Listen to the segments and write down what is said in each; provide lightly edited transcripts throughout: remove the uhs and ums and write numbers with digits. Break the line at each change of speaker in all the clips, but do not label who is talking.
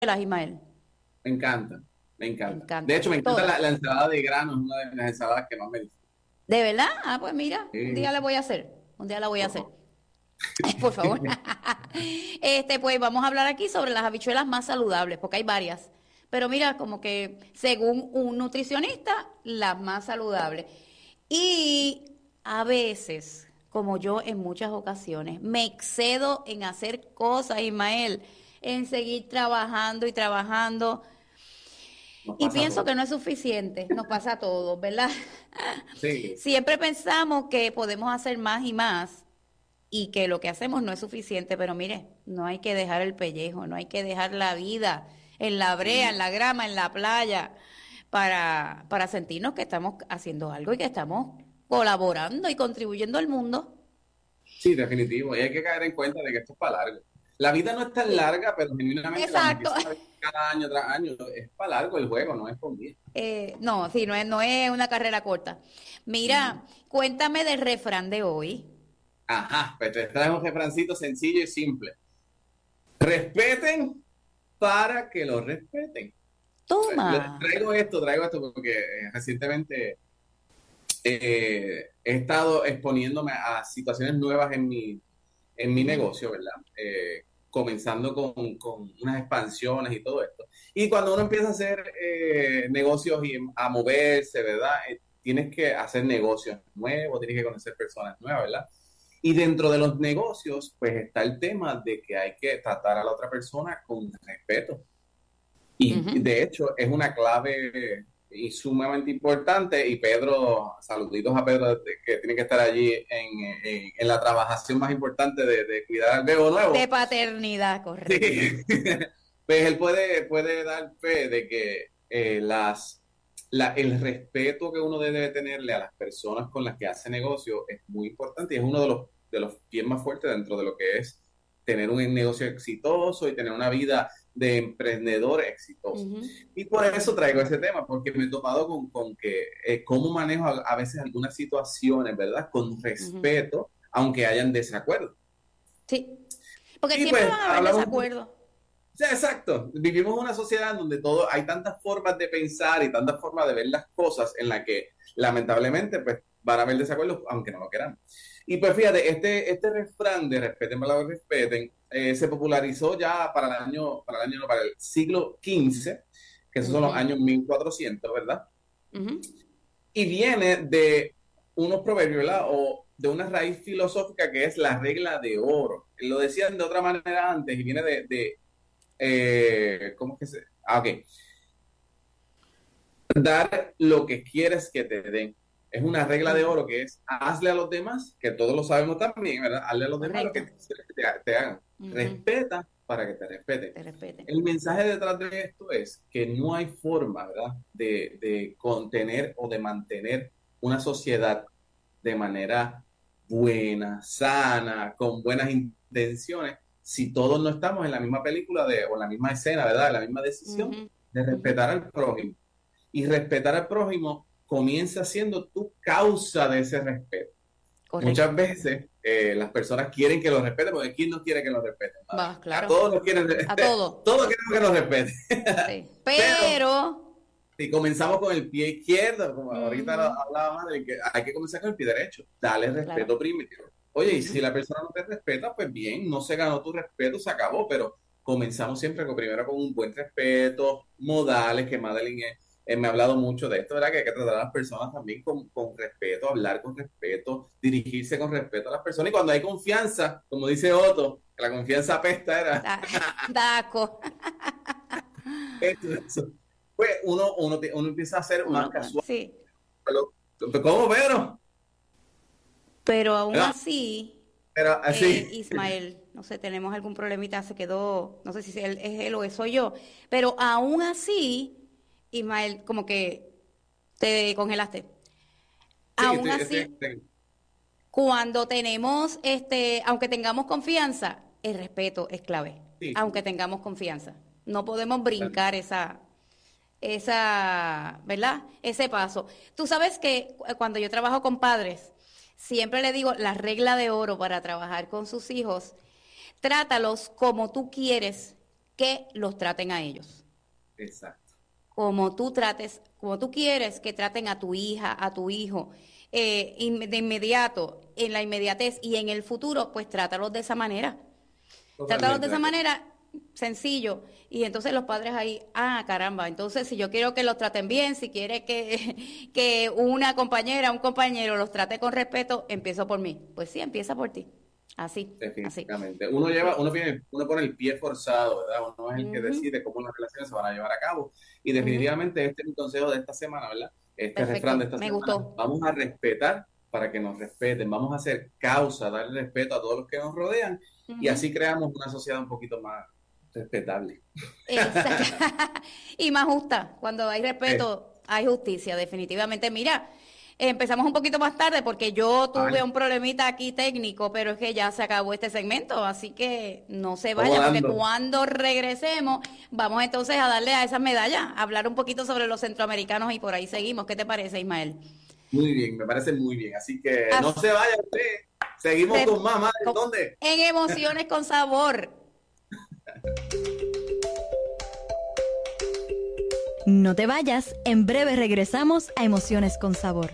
Ismael?
Me encanta, me
Me
encanta. De
encantan.
hecho, me encanta
Todas.
la ensalada de grano, es una de las ensaladas que más me gusta.
¿De verdad? Ah, pues mira, un día
Sí,
la voy a hacer. Un día la voy a
por
hacer.
favor.
Por favor. Pues vamos a hablar aquí sobre las habichuelas más saludables, porque hay varias. Pero mira, como que según un nutricionista, las más saludables. Y a veces, como yo en muchas ocasiones, me excedo en hacer cosas, Ismael, en seguir trabajando y trabajando.
Nos
Y
pasa a
pienso
todos.
que no es suficiente, nos pasa a todos, ¿verdad?
Sí,
Siempre pensamos que podemos hacer más y más y que lo que hacemos no es suficiente, pero mire, no hay que dejar el pellejo, no hay que dejar la vida en la brea, en
sí,
la grama, en la playa, para sentirnos que estamos haciendo algo y que estamos colaborando y contribuyendo al mundo.
sí, definitivo. Y hay que caer en cuenta de que esto es para largo. La vida no es tan
Sí,
larga, pero genuinamente cuando
exacto.
empiezas a ver cada año tras año, es para largo el juego, no es por día.
No, sí, no es una carrera corta.
Ujú.
Mira, cuéntame del refrán de hoy.
Ajá, pues te traes un refrancito sencillo y simple. Respeten para que lo respeten.
Toma.
Traigo esto porque recientemente he estado exponiéndome a situaciones nuevas en mi
Ujú,
negocio, ¿verdad? Comenzando con unas expansiones y todo esto. Y cuando uno empieza a hacer negocios y a moverse, ¿verdad? Tienes que hacer negocios nuevos, tienes que conocer personas nuevas, ¿verdad? Y dentro de los negocios, pues está el tema de que hay que tratar a la otra persona con respeto. Y
ujú.
de hecho es una clave y sumamente importante. Y Pedro, saluditos a Pedro que tiene que estar allí en la trabajación más importante de cuidar al bebo
De
nuevo.
paternidad, correcto.
Sí. Pues él puede dar fe de que el respeto que uno debe tenerle a las personas con las que hace negocio es muy importante y es uno de los pies más fuertes dentro de lo que es tener un negocio exitoso y tener una vida de emprendedor exitoso.
Ujú,
Y por eso
ujú,
traigo ese tema, porque me he topado con que cómo manejo a veces algunas situaciones, ¿verdad? Con
ujú.
respeto, aunque hayan desacuerdos.
Sí, porque
Y
siempre
pues
van a haber
hablamos un poquito.
desacuerdos.
Sí, exacto. Vivimos en una sociedad donde todo, hay tantas formas de pensar y tantas formas de ver las cosas en la que lamentablemente pues van a haber desacuerdos aunque no lo queramos. Y pues fíjate, este refrán de respeten para que respeten se popularizó ya no, para el siglo XV, que esos son los
Ujú,
años 1400, ¿verdad?
ujú,
Y viene de unos proverbios, ¿verdad? O de una raíz filosófica que es la regla de oro. Lo decían de otra manera antes y viene ¿cómo es que se...? Ah, ok. Dar lo que quieres que te den. Es una regla de
ujú.
oro que es hazle a los demás, que todos lo sabemos también, ¿verdad? Hazle a los demás lo que
Correcto.
quieres que te hagan.
Ujú.
Respeta para que te respeten.
Te respeten.
El mensaje detrás de esto es que no hay forma, ¿verdad?, de contener o de mantener una sociedad de manera buena, sana, con buenas intenciones, si todos no estamos en la misma película o en la misma escena, ¿verdad?, en la misma decisión
Ujú,
de
ujú.
respetar al prójimo. Y respetar al prójimo comienza siendo tu causa de ese respeto.
Correcto.
Muchas veces las personas quieren que los respeten, porque ¿quién no quiere que los respeten?
Va,
A
claro.
todos nos quieren,
A todo.
todos queremos que nos respeten.
Sí.
Pero
Pero.
si comenzamos con el pie izquierdo, como ahorita
Ujú,
hablaba más, de que hay que comenzar con el pie derecho, dale
claro.
respeto primero. Oye, y si
Ujú,
la persona no te respeta, pues bien, no se ganó tu respeto, se acabó, pero comenzamos siempre primero con un buen respeto, modales, que Madeline me ha hablado mucho de esto, ¿verdad? Que hay que tratar a las personas también con respeto, hablar con respeto, dirigirse con respeto a las personas. Y cuando hay confianza, como dice Otto, que la confianza apesta, era
Da, daco.
eso. Pues uno empieza a ser más
Uno,
casual.
sí.
Pero, ¿cómo, Pedro?
Pero aún
No,
así,
pero así.
Ismael, no sé, tenemos algún problemita, se quedó, no sé si es él o soy yo, pero aún así, Ismael, como que te congelaste.
Sí,
Aún así, cuando tenemos, aunque tengamos confianza, el respeto es clave.
sí,
Aunque
sí,
tengamos confianza. No podemos
claro.
brincar ¿verdad? Ese paso. Tú sabes que cuando yo trabajo con padres, siempre le digo la regla de oro para trabajar con sus hijos, trátalos como tú quieres que los traten a ellos.
Exacto.
Como tú quieres que traten a tu hija, a tu hijo, de inmediato, en la inmediatez y en el futuro, pues trátalos de esa manera. Trátalos de esa manera, sencillo. Y entonces los padres ahí, caramba, entonces si yo quiero que los traten bien, si quiere que una compañera, un compañero los trate con respeto, empiezo por mí. Pues sí, empieza por ti. Así.
Definitivamente. Uno pone el pie forzado, ¿verdad? Uno es el que decide cómo las relaciones se van a llevar a cabo. Y definitivamente este es mi consejo de esta semana, ¿verdad? Este refrán de esta semana.
Gustó.
Vamos a respetar para que nos respeten. Vamos a hacer causa, darle respeto a todos los que nos rodean. Y así creamos una sociedad un poquito más respetable.
Y más justa. Cuando hay respeto, hay justicia, definitivamente. Mira, empezamos un poquito más tarde porque yo tuve un problemita aquí técnico, pero es que ya se acabó este segmento, así que no se vaya, porque cuando regresemos vamos entonces a darle a esas medallas, a hablar un poquito sobre los centroamericanos y por ahí seguimos. ¿Qué te parece, Ismael?
Muy bien, me parece muy bien, así que no se vaya usted. Seguimos con más, madre, ¿dónde?
En Emociones con Sabor.
No te vayas, en breve regresamos a Emociones con Sabor.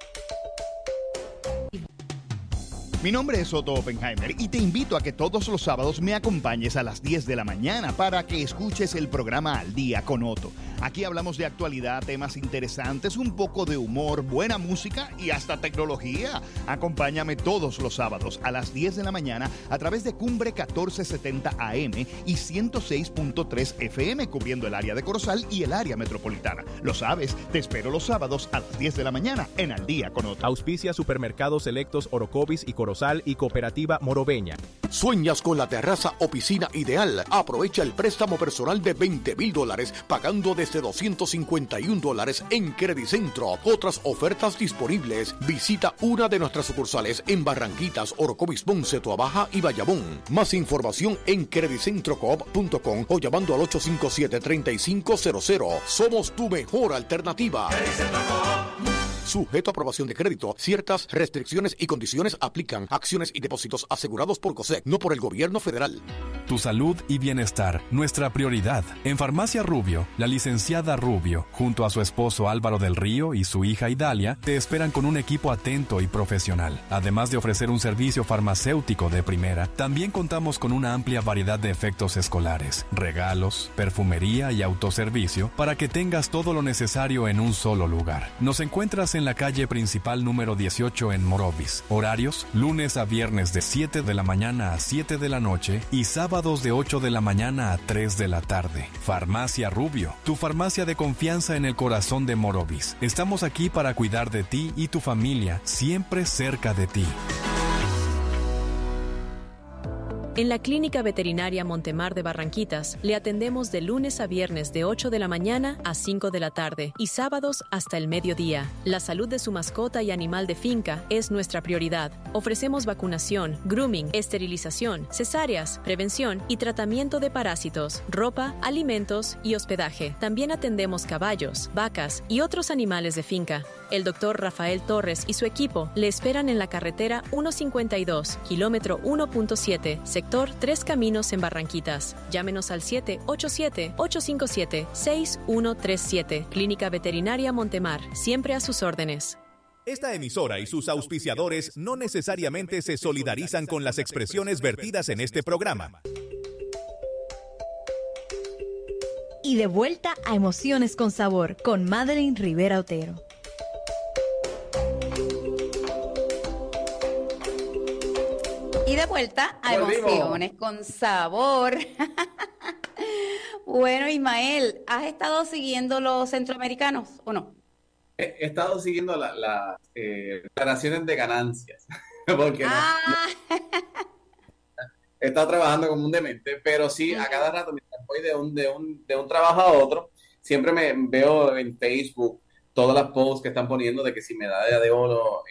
Mi nombre es Otto Oppenheimer y te invito a que todos los sábados me acompañes a las 10 de la mañana para que escuches el programa Al Día con Otto. Aquí hablamos de actualidad, temas interesantes, un poco de humor, buena música y hasta tecnología. Acompáñame todos los sábados a las 10 de la mañana a través de Cumbre 1470 AM y 106.3 FM, cubriendo el área de Corozal y el área metropolitana. Lo sabes, te espero los sábados a las 10 de la mañana en Al Día con Otto.
Auspicia Supermercados Selectos Orocovis y Corozal y Cooperativa Morobeña.
¿Sueñas con la terraza o piscina ideal? Aprovecha el préstamo personal de $20,000 pagando desde $251 en Credicentro. Otras ofertas disponibles. Visita una de nuestras sucursales en Barranquitas, Orocovis, Ponce, Toabaja y Bayamón. Más información en credicentrocoop.com o llamando al 857-3500. Somos tu mejor alternativa. Sujeto a aprobación de crédito. Ciertas restricciones y condiciones aplican. Acciones y depósitos asegurados por COSEC, no por el gobierno federal.
Tu salud y bienestar, nuestra prioridad. En Farmacia Rubio, la licenciada Rubio, junto a su esposo Álvaro del Río y su hija Idalia, te esperan con un equipo atento y profesional. Además de ofrecer un servicio farmacéutico de primera, también contamos con una amplia variedad de efectos escolares, regalos, perfumería y autoservicio para que tengas todo lo necesario en un solo lugar. Nos encuentras en la calle principal número 18 en Morovis. Horarios, lunes a viernes de 7 de la mañana a 7 de la noche y sábados de 8 de la mañana a 3 de la tarde. Farmacia Rubio, tu farmacia de confianza en el corazón de Morovis. Estamos aquí para cuidar de ti y tu familia, siempre cerca de ti.
En la Clínica Veterinaria Montemar de Barranquitas le atendemos de lunes a viernes de 8 de la mañana a 5 de la tarde y sábados hasta el mediodía. La salud de su mascota y animal de finca es nuestra prioridad. Ofrecemos vacunación, grooming, esterilización, cesáreas, prevención y tratamiento de parásitos, ropa, alimentos y hospedaje. También atendemos caballos, vacas y otros animales de finca. El doctor Rafael Torres y su equipo le esperan en la carretera 152, kilómetro 1.7, sector Tres Caminos en Barranquitas. Llámenos al 787-857-6137. Clínica Veterinaria Montemar, siempre a sus órdenes.
Esta emisora y sus auspiciadores no necesariamente se solidarizan con las expresiones vertidas en este programa.
Y de vuelta a Emociones con Sabor con Madeline Rivera Otero.
Y de vuelta a Emociones con Sabor. Bueno, Ismael, ¿has estado siguiendo los centroamericanos o no?
He estado siguiendo las declaraciones de ganancias, porque he estado trabajando como un demente, pero sí, a cada rato, mientras voy de un trabajo a otro, siempre me veo en Facebook todas las posts que están poniendo de que si medalla de oro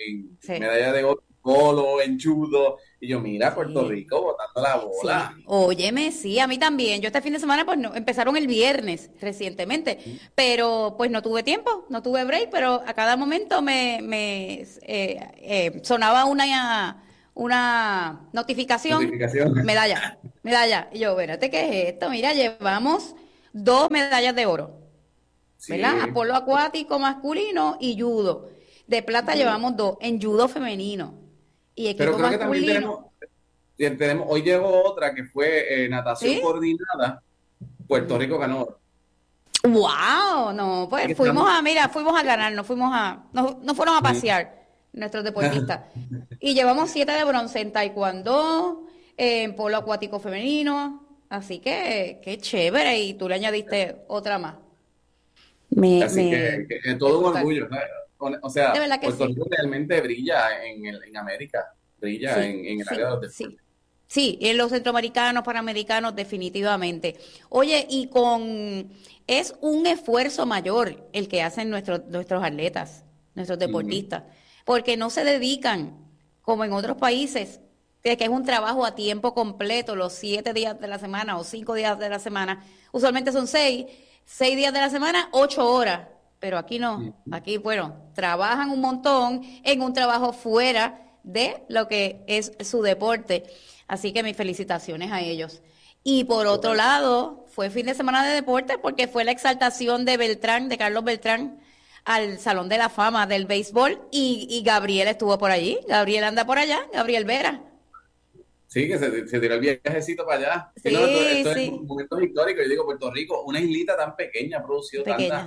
en judo, y yo, mira, Puerto Rico botando la bola.
Sí. Óyeme, sí, a mí también. Yo este fin de semana, pues no, empezaron el viernes recientemente, pero pues no tuve tiempo, no tuve break, pero a cada momento me sonaba una notificación. Medalla. Y yo, espérate, ¿qué es esto? Mira, llevamos 2 medallas de oro, ¿verdad? Sí. Polo acuático masculino y judo. De plata llevamos 2 en judo femenino. Y equipo
pero creo
masculino.
Que también tenemos, hoy llegó otra que fue natación coordinada. Puerto Rico ganó.
¡Wow! No, pues fuimos a ganar, nos fueron a pasear nuestros deportistas. Y llevamos 7 de bronce en taekwondo, en polo acuático femenino, así que qué chévere, y tú le añadiste otra más.
Así que todo un orgullo, ¿sabes? O sea, Puerto Rico realmente brilla en América, brilla en el área de los deportes.
Sí, en los centroamericanos, panamericanos, definitivamente. Oye, es un esfuerzo mayor el que hacen nuestros atletas, nuestros deportistas, porque no se dedican, como en otros países, que es un trabajo a tiempo completo, los 7 días de la semana o 5 días de la semana. Usualmente son 6 días de la semana, 8 horas. Pero aquí no, aquí, trabajan un montón en un trabajo fuera de lo que es su deporte. Así que mis felicitaciones a ellos. Y por otro lado, fue fin de semana de deportes porque fue la exaltación de Carlos Beltrán, al Salón de la Fama del béisbol, y Gabriel estuvo por allí. Gabriel anda por allá, Gabriel Vera.
Sí, que se tiró el viajecito para allá.
Sí,
esto es un momento histórico. Yo digo, Puerto Rico, una islita tan pequeña, ha producido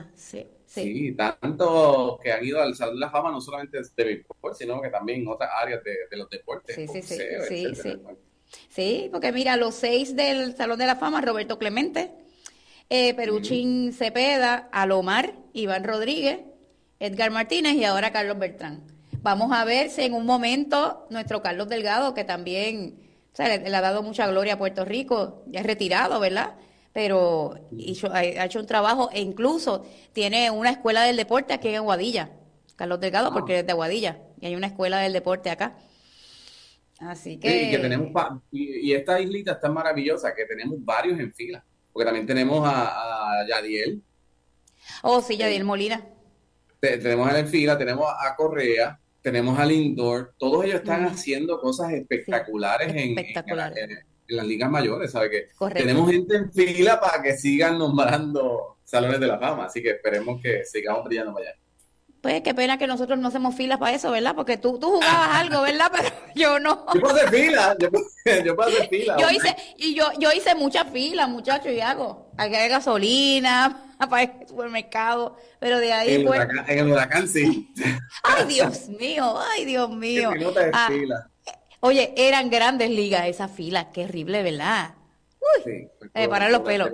tanto que han ido al Salón de la Fama, no solamente de béisbol, sino que también en otras áreas de los deportes.
Sí, porque mira, los 6 del Salón de la Fama: Roberto Clemente, Peruchín Cepeda, Alomar, Iván Rodríguez, Edgar Martínez y ahora Carlos Beltrán. Vamos a ver si en un momento nuestro Carlos Delgado, que también le ha dado mucha gloria a Puerto Rico, ya es retirado, ¿verdad? Pero ha hecho un trabajo, e incluso tiene una escuela del deporte aquí en Aguadilla, Carlos Delgado, porque es de Aguadilla, y hay una escuela del deporte acá. Así que...
Sí, y que tenemos y esta islita está maravillosa, que tenemos varios en fila, porque también tenemos a Yadiel.
Oh, sí, Yadiel Molina.
Tenemos a él en fila, tenemos a Correa, tenemos a Lindor, todos ellos están haciendo cosas espectaculares, en las ligas mayores, ¿sabes qué? Tenemos gente en fila para que sigan nombrando salones de la fama, así que esperemos que sigamos brillando para allá.
Pues qué pena que nosotros no hacemos filas para eso, ¿verdad? Porque tú jugabas algo, ¿verdad? Pero yo no.
Yo puedo hacer fila, yo puedo hacer fila.
Yo hice muchas filas, muchachos, y hago gasolina para el supermercado, pero de ahí
en el huracán, sí.
Ay, Dios mío.
Que no te fila.
Oye, eran grandes ligas esas filas, qué horrible, ¿verdad? Uy, parar los pelos.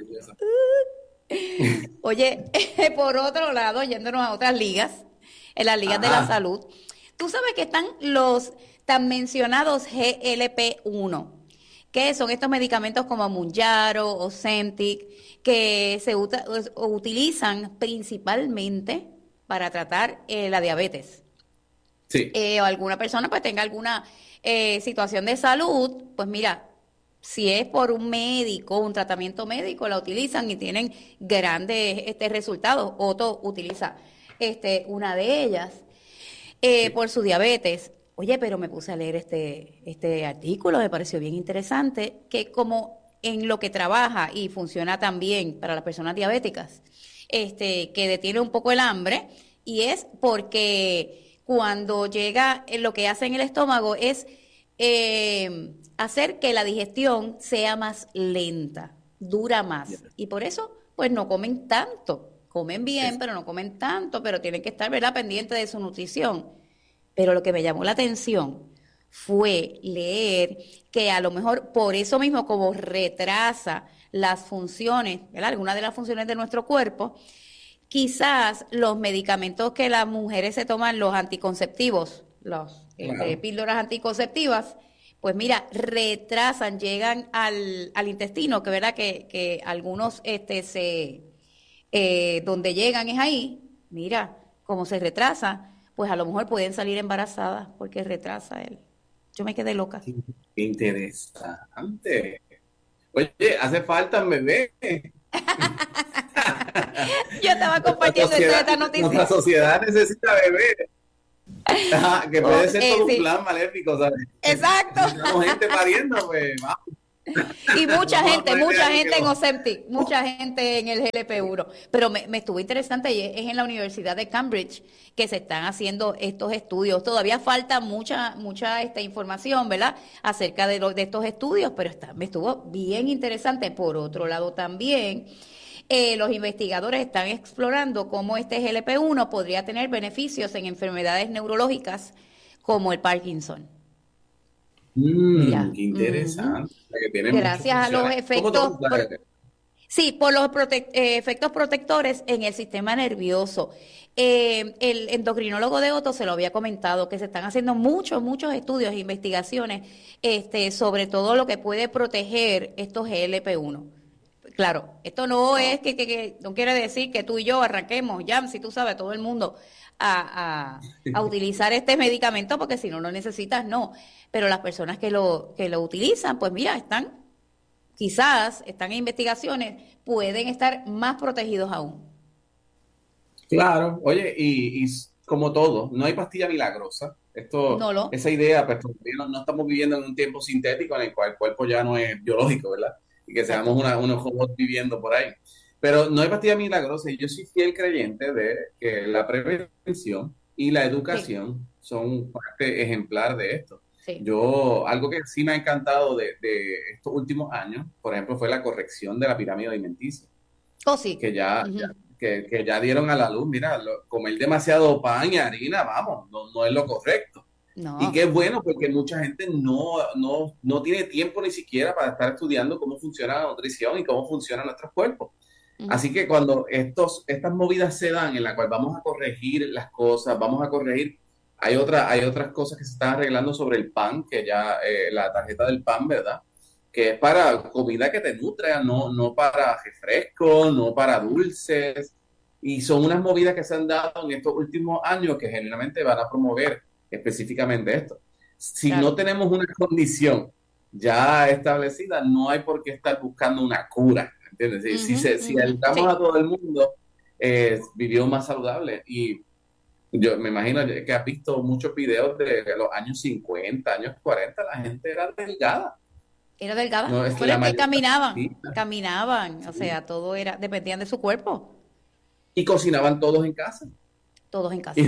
Oye, por otro lado, yéndonos a otras ligas, en las ligas de la salud, tú sabes que están los tan mencionados GLP-1, que son estos medicamentos como Mounjaro o Ozempic, que se utilizan principalmente para tratar la diabetes.
Sí.
O alguna persona pues tenga alguna situación de salud, pues mira, si es por un médico, un tratamiento médico, la utilizan y tienen grandes resultados. Otto utiliza una de ellas por su diabetes. Oye, pero me puse a leer este artículo, me pareció bien interesante, que como en lo que trabaja y funciona también para las personas diabéticas, que detiene un poco el hambre, y es porque cuando llega, lo que hace en el estómago es hacer que la digestión sea más lenta, dura más, y por eso pues no comen tanto, comen bien, pero no comen tanto, pero tienen que estar, ¿verdad?, pendientes de su nutrición. Pero lo que me llamó la atención fue leer que a lo mejor por eso mismo, como retrasa las funciones, ¿verdad?, algunas de las funciones de nuestro cuerpo, quizás los medicamentos que las mujeres se toman, los anticonceptivos, píldoras anticonceptivas, pues mira, retrasan, llegan al intestino, que verdad que algunos donde llegan es ahí. Mira, como se retrasa, pues a lo mejor pueden salir embarazadas porque retrasa él. Yo me quedé loca.
Qué interesante. Oye, hace falta un bebé.
Yo estaba compartiendo esta noticia.
Nuestra sociedad necesita bebé. Que puede ser todo
sí.
un plan maléfico, ¿sabes?
Exacto.
Tenemos gente pariendo, pues, vamos.
Y mucha
Vamos a
gente
ponerle
en
algo.
Ozempic, mucha gente en el GLP-1. Pero me estuvo interesante, y es en la Universidad de Cambridge que se están haciendo estos estudios. Todavía falta mucha información, ¿verdad?, acerca de estos estudios, pero me estuvo bien interesante. Por otro lado también, los investigadores están explorando cómo este GLP-1 podría tener beneficios en enfermedades neurológicas como el Parkinson. Mira,
Qué interesante. Que tiene
gracias
muchas
a los
funciones.
efectos, por los efectos protectores en el sistema nervioso. El endocrinólogo de Otto se lo había comentado, que se están haciendo muchos estudios e investigaciones sobre todo lo que puede proteger estos GLP-1. Claro, esto no es que no quiere decir que tú y yo arranquemos, ya, si tú sabes, todo el mundo a utilizar este medicamento, porque si no lo necesitas, no. Pero las personas que lo utilizan, pues mira, quizás están en investigaciones, pueden estar más protegidos aún.
Claro, oye, y como todo, no hay pastilla milagrosa. Esa idea, pues todavía no estamos viviendo en un tiempo sintético en el cual el cuerpo ya no es biológico, ¿verdad? Y que seamos unos robots viviendo por ahí. Pero no hay pastilla milagrosa, y yo soy fiel creyente de que la prevención y la educación son parte ejemplar de esto.
Sí.
Algo que sí me ha encantado de estos últimos años, por ejemplo, fue la corrección de la pirámide alimenticia.
Oh, sí.
Que ya dieron a la luz, mira, comer demasiado pan y harina, vamos, no es lo correcto.
No.
Y qué bueno, porque mucha gente no tiene tiempo ni siquiera para estar estudiando cómo funciona la nutrición y cómo funcionan nuestros cuerpos. Así que cuando estas movidas se dan, en la cual vamos a corregir las cosas, hay otras cosas que se están arreglando sobre el pan, que ya la tarjeta del pan, ¿verdad?, que es para comida que te nutre, no para refrescos, no para dulces, y son unas movidas que se han dado en estos últimos años que genuinamente van a promover específicamente esto. Si no tenemos una condición ya establecida, no hay por qué estar buscando una cura, ¿entiendes? Si educamos a todo el mundo, vivió más saludable. Y yo me imagino que has visto muchos videos de los años 50, años 40, la gente era delgada.
Era delgada,
no, es
que caminaban,
sí.
O sea, todo dependían de su cuerpo.
Y cocinaban todos en casa.
Todos en casa,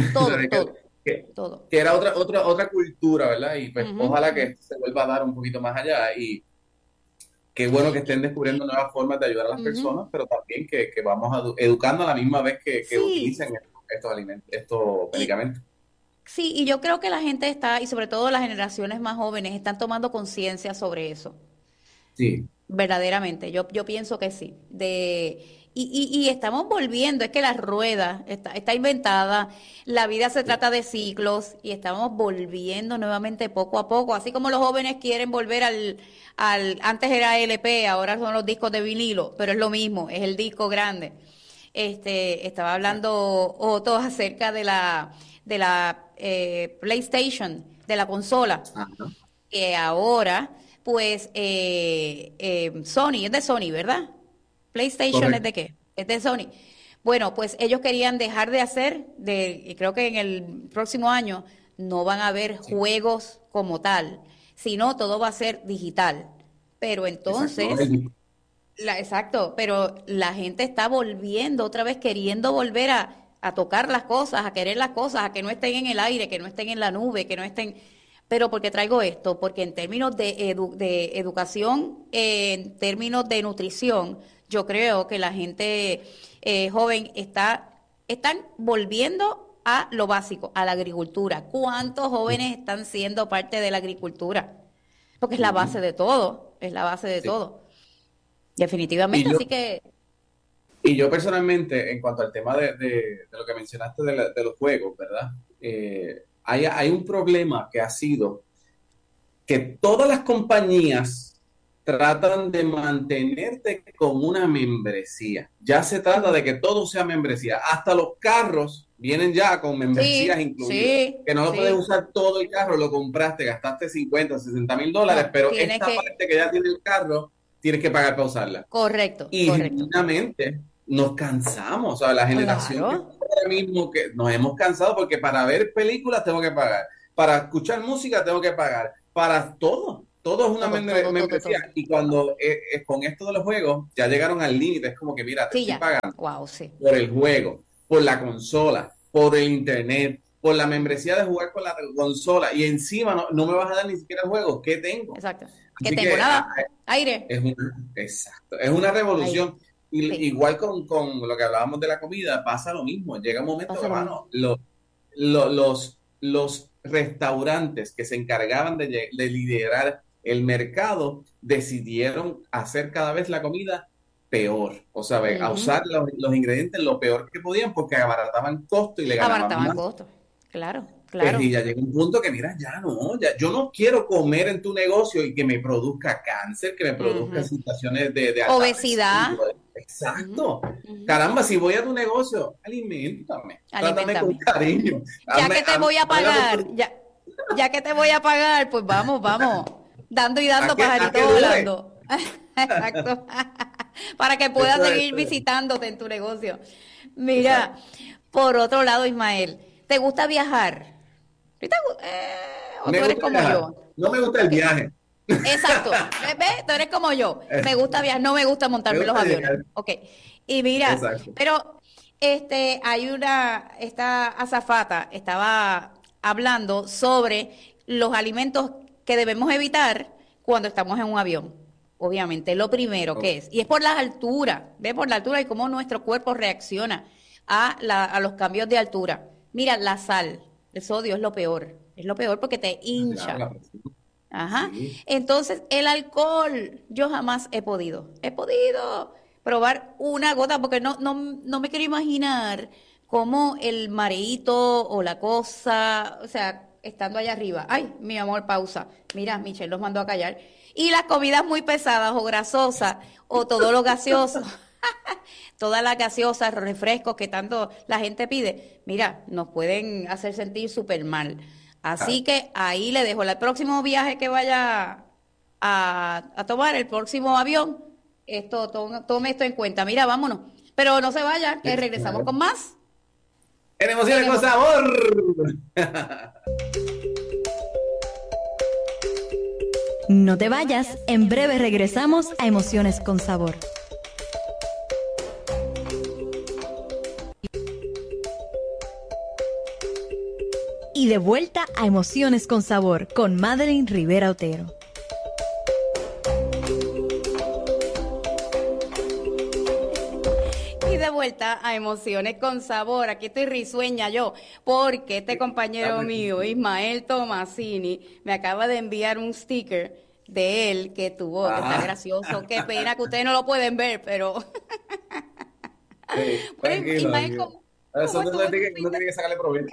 todo.
Que era otra cultura, ¿verdad? Y pues ojalá que esto se vuelva a dar un poquito más allá, y qué bueno que estén descubriendo nuevas formas de ayudar a las personas, pero también que vamos educando a la misma vez que utilicen estos alimentos, estos medicamentos.
Sí, y yo creo que la gente y sobre todo las generaciones más jóvenes, están tomando conciencia sobre eso.
Sí.
Verdaderamente, yo pienso que sí. Y estamos volviendo, es que la rueda está inventada, la vida se trata de ciclos, y estamos volviendo nuevamente poco a poco, así como los jóvenes quieren volver antes era LP, ahora son los discos de vinilo, pero es lo mismo, es el disco grande. Estaba hablando Otto acerca de la PlayStation, de la consola, que ahora, pues, Sony, es de Sony, ¿verdad? PlayStation. Correcto. ¿Es de qué? Es de Sony. Bueno, pues ellos querían dejar de hacer, y creo que en el próximo año no van a haber juegos como tal, sino todo va a ser digital. Pero entonces... Exacto, pero la gente está volviendo otra vez, queriendo volver a tocar las cosas, a querer las cosas, a que no estén en el aire, que no estén en la nube, que no estén... Pero ¿por qué traigo esto? Porque en términos de educación, en términos de nutrición, yo creo que la gente joven están volviendo a lo básico, a la agricultura. ¿Cuántos jóvenes están siendo parte de la agricultura? Porque es la base de todo, todo. Definitivamente, así que...
Y yo personalmente, en cuanto al tema de lo que mencionaste de los juegos, ¿verdad? Hay un problema que ha sido que todas las compañías tratan de mantenerte con una membresía. Ya se trata de que todo sea membresía. Hasta los carros vienen ya con membresías incluidas. Que no lo puedes usar todo el carro, lo compraste, gastaste $50,000, $60,000, pero esta parte que ya tiene el carro, tienes que pagar para usarla.
Correcto.
Y genuinamente nos cansamos, o sea, la generación que mismo que nos hemos cansado porque para ver películas tengo que pagar, para escuchar música tengo que pagar, para todo es una membresía.
Todo.
Y cuando con esto de los juegos ya llegaron al límite, es como que mira, te estoy pagando por el juego, por la consola, por el internet, por la membresía de jugar con la consola y encima no me vas a dar ni siquiera el juego. ¿Qué tengo?
Exacto. ¿Qué tengo? Nada. Aire.
Exacto. Es una revolución. Igual con lo que hablábamos de la comida, pasa lo mismo. Llega un momento, hermano, los restaurantes que se encargaban de liderar el mercado decidieron hacer cada vez la comida peor, o sea, a usar los ingredientes lo peor que podían porque abarataban costo y le ganaban más.
Costo, claro.
Y ya llega un punto que, mira, yo no quiero comer en tu negocio y que me produzca cáncer, que me produzca situaciones de
obesidad.
Exacto. Caramba, si voy a tu negocio, aliméntame. Trátame con cariño.
Ya que te voy a pagar, ya que te voy a pagar, pues vamos. Dando y dando, pajaritos volando. Exacto. Para que puedas seguir visitándote en tu negocio. Mira, por otro lado, Ismael, ¿te gusta viajar? ¿O tú eres como yo?
No me gusta el viaje.
Exacto. ¿Ves? Tú eres como yo. Me gusta viajar, no me gusta montarme en los aviones. Ok. Y mira, exacto. Pero esta azafata estaba hablando sobre los alimentos que debemos evitar cuando estamos en un avión. Obviamente, lo primero que es, y es por las alturas, ¿ves? Por la altura y cómo nuestro cuerpo reacciona a los cambios de altura. Mira, la sal, el sodio es lo peor porque te hincha. Ajá. Sí. Entonces, el alcohol, yo jamás he podido probar una gota porque no me quiero imaginar cómo el mareíto o la cosa, o sea, estando allá arriba. Ay, mi amor, pausa. Mira, Michelle los mandó a callar. Y las comidas muy pesadas o grasosas o todo lo gaseoso, todas las gaseosas, refrescos que tanto la gente pide, mira, nos pueden hacer sentir súper mal. Así que ahí le dejo. El próximo viaje que vaya a tomar, el próximo avión, tome esto en cuenta. Mira, vámonos. Pero no se vaya, que regresamos con más.
¡En Emociones con Sabor!
No te vayas, en breve regresamos a Emociones con Sabor. Y de vuelta a Emociones con Sabor con Madeline Rivera Otero.
Vuelta a Emociones con Sabor. Aquí estoy risueña yo, porque este compañero mío, Ismael Tomasini, me acaba de enviar un sticker de él que tuvo, que está gracioso. Qué pena que ustedes no lo pueden ver, pero...
Sí,
Ismael, ¿cómo
no tiene que sacarle provecho.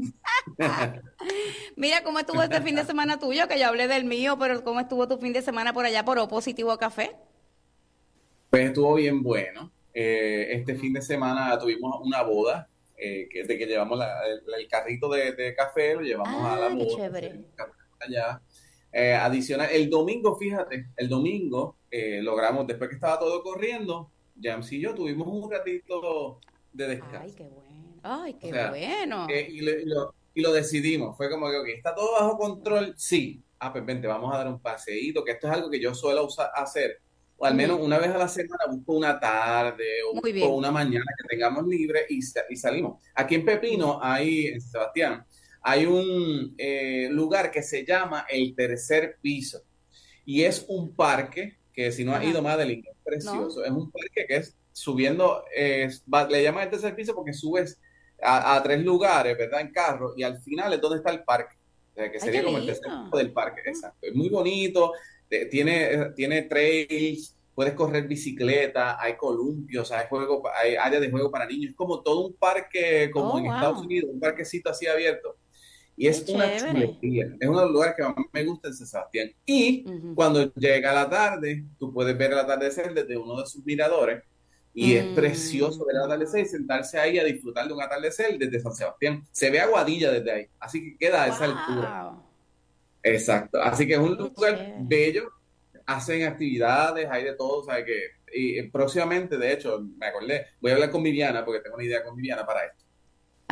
Mira cómo estuvo este fin de semana tuyo, que yo hablé del mío, pero ¿cómo estuvo tu fin de semana por allá por O Positivo Café?
Pues estuvo bien bueno. Este fin de semana tuvimos una boda, de que llevamos el carrito de café, lo llevamos a la boda.
Qué chévere.
Allá. Adicional, el domingo logramos, después que estaba todo corriendo, Jams y yo tuvimos un ratito de descanso.
Ay, qué bueno.
Y lo decidimos, fue como que, okay, ¿está todo bajo control? Sí. Pues vente, vamos a dar un paseíto, que esto es algo que yo suelo hacer. O al menos una vez a la semana busco una tarde o una mañana que tengamos libre y salimos. Aquí en Pepino, en Sebastián, hay un lugar que se llama El Tercer Piso. Y es un parque que, si no has ido, Madeline, es precioso. ¿No? Es un parque que es subiendo, le llaman El Tercer Piso porque subes a 3 lugares, ¿verdad? En carro, y al final es donde está el parque. O sea, que sería como el tercer piso del parque. Exacto. Es muy bonito. Tiene trails, puedes correr bicicleta, hay columpios, hay áreas de juego para niños, es como todo un parque como en Estados Unidos, un parquecito así abierto. Y es una chulería, es uno de los lugares que más me gusta en San Sebastián. Y cuando llega la tarde, tú puedes ver el atardecer desde uno de sus miradores y es precioso ver el atardecer y sentarse ahí a disfrutar de un atardecer desde San Sebastián. Se ve Aguadilla desde ahí, así que queda a esa altura. Exacto, así que es un lugar bello, hacen actividades, hay de todo, ¿sabes qué? Y próximamente, de hecho, me acordé, voy a hablar con Viviana, porque tengo una idea con Viviana para esto.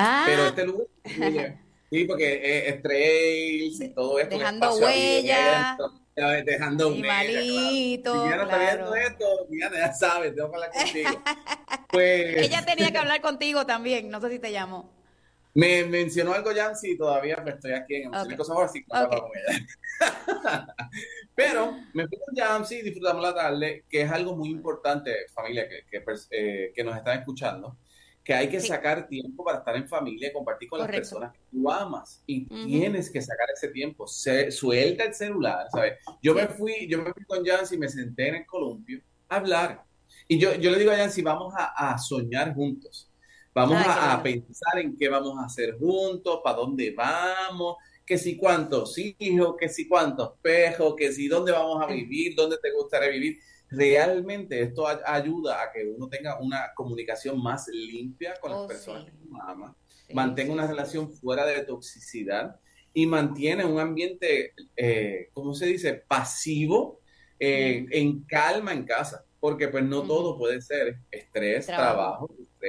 Pero este lugar, sí, porque es trails y todo esto.
Dejando huellas.
Dejando
animalitos.
Si ya no está viendo esto, ya sabes, tengo que hablar contigo. Pues,
ella tenía que hablar contigo también, no sé si te llamó.
Me mencionó algo Yancy, todavía pues, estoy aquí en Emociones con Sabor, así que hablo con ella. Pero me fui con Yancy, disfrutamos la tarde, que es algo muy importante, familia, que nos están escuchando, que hay que sacar tiempo para estar en familia y compartir con las personas que tú amas. Y tienes que sacar ese tiempo. Suelta el celular, ¿sabes? Yo me fui con Yancy, me senté en el columpio a hablar. Y yo le digo a Yancy, vamos a soñar juntos. Vamos a pensar en qué vamos a hacer juntos, para dónde vamos, que si cuántos hijos, que si cuántos pejos, que si dónde vamos a vivir, dónde te gustaría vivir. Realmente esto ayuda a que uno tenga una comunicación más limpia con las personas que uno ama, mantenga una relación fuera de toxicidad y mantiene un ambiente, ¿cómo se dice? Pasivo, en calma en casa, porque pues no todo puede ser estrés, trabajo.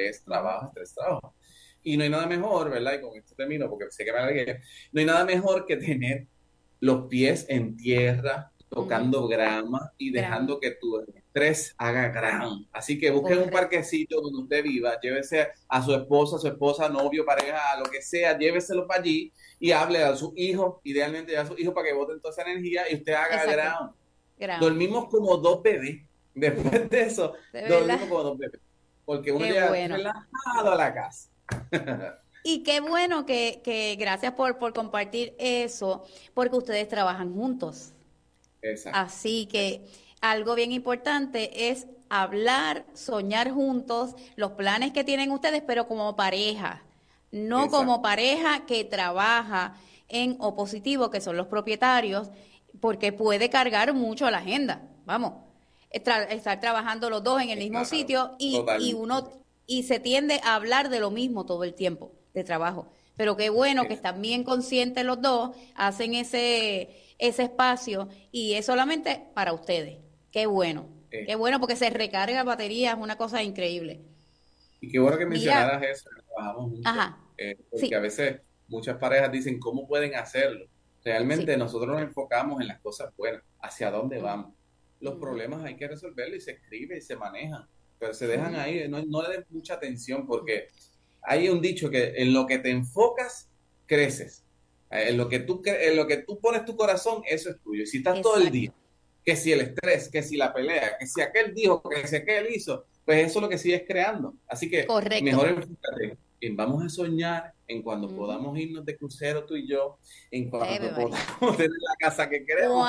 Y no hay nada mejor, ¿verdad? Y con esto termino porque sé que me alargué. No hay nada mejor que tener los pies en tierra, tocando grama y dejando que tu estrés haga ground. Así que busquen un parquecito donde usted viva, llévese a su esposa, novio, pareja, lo que sea, lléveselo para allí y hable a sus hijos, idealmente a sus hijos para que boten toda esa energía y usted haga ground. Dormimos como 2 bebés. Después de eso, dormimos como 2 bebés. Porque uno llega relajado a la casa.
Y qué bueno que gracias por compartir eso, porque ustedes trabajan juntos.
Exacto.
Así que algo bien importante es hablar, soñar juntos, los planes que tienen ustedes, pero como pareja, no como pareja que trabaja en opositivo, que son los propietarios, porque puede cargar mucho la agenda. Vamos, estar trabajando los dos en el mismo sitio y se tiende a hablar de lo mismo todo el tiempo de trabajo. Pero qué bueno que están bien conscientes los dos, hacen ese espacio y es solamente para ustedes. Qué bueno, qué bueno porque se recarga la batería, es una cosa increíble.
Y qué bueno que mencionaras eso, que trabajamos juntos, porque a veces muchas parejas dicen, ¿cómo pueden hacerlo? Realmente nosotros nos enfocamos en las cosas buenas, hacia dónde vamos. Los problemas hay que resolverlos y se escribe y se maneja, pero se dejan ahí, no le den mucha atención porque hay un dicho que en lo que te enfocas, creces. En lo que tú pones tu corazón, eso es tuyo. Y si estás todo el día, que si el estrés, que si la pelea, que si aquel dijo, que si aquel hizo, pues eso es lo que sigues creando. Así que mejor enfócate en vamos a soñar, en cuando podamos irnos de crucero tú y yo, en cuando podamos tener la casa que queremos.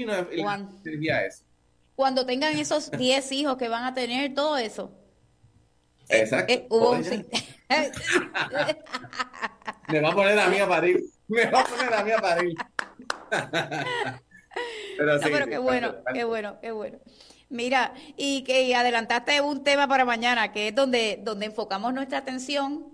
Cuando tengan esos 10 hijos que van a tener, todo eso.
Exacto. Me va a poner a mí a parir.
Pero qué bueno. Mira, y que adelantaste un tema para mañana, que es donde enfocamos nuestra atención.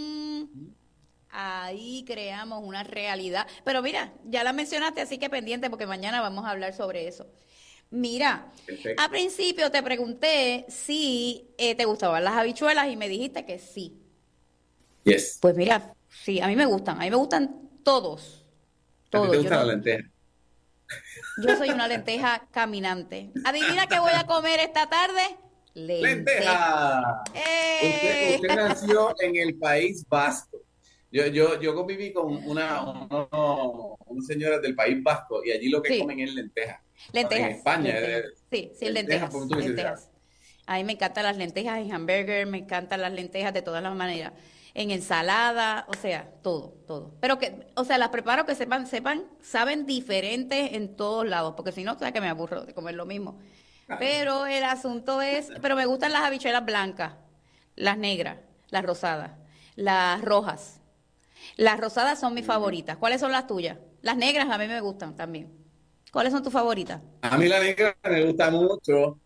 Ahí creamos una realidad. Pero mira, ya la mencionaste, así que pendiente, porque mañana vamos a hablar sobre eso. Mira, al principio te pregunté si te gustaban las habichuelas y me dijiste que sí.
Yes.
Pues mira, sí, a mí me gustan todos.
¿A ti te gusta la lenteja?
Yo soy una lenteja caminante. ¿Adivina qué voy a comer esta tarde?
¡Lenteja! Usted nació en el País Vasco. Yo conviví con unas señoras del País Vasco y allí lo que comen es lentejas.
Lentejas.
En España.
Lentejas. A mí me encantan las lentejas en hamburger, me encantan las lentejas de todas las maneras. En ensalada, o sea, todo. Pero las preparo que saben diferentes en todos lados, porque si no, o sea, que me aburro de comer lo mismo. Pero el asunto pero me gustan las habichuelas blancas, las negras, las rosadas, las rojas. Las rosadas son mis favoritas. ¿Cuáles son las tuyas? Las negras a mí me gustan también. ¿Cuáles son tus favoritas?
A mí la negra me gusta mucho.